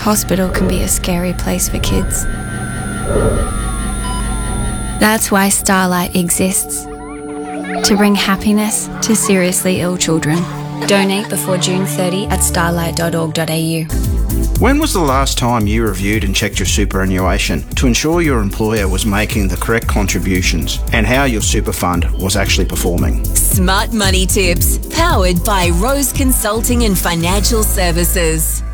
Hospital can be a scary place for kids. That's why Starlight exists. To bring happiness to seriously ill children. Donate before June 30 at starlight.org.au. When was the last time you reviewed and checked your superannuation to ensure your employer was making the correct contributions and how your super fund was actually performing? Smart Money Tips, powered by Rose Consulting and Financial Services.